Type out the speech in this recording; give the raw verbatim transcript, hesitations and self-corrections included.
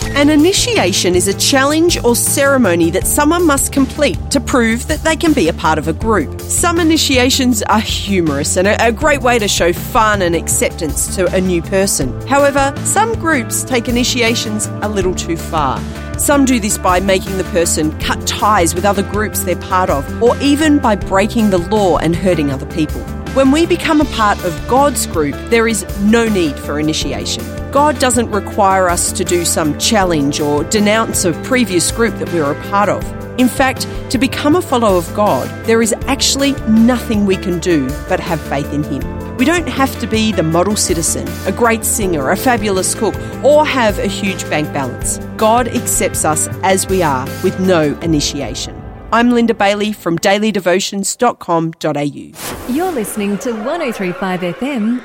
An initiation is a challenge or ceremony that someone must complete to prove that they can be a part of a group. Some initiations are humorous and a great way to show fun and acceptance to a new person. However, some groups take initiations a little too far. Some do this by making the person cut ties with other groups they're part of, or even by breaking the law and hurting other people. When we become a part of God's group, there is no need for initiation. God doesn't require us to do some challenge or denounce a previous group that we were a part of. In fact, to become a follower of God, there is actually nothing we can do but have faith in Him. We don't have to be the model citizen, a great singer, a fabulous cook, or have a huge bank balance. God accepts us as we are with no initiation. I'm Linda Bailey from daily devotions dot com dot a u. You're listening to one oh three point five F M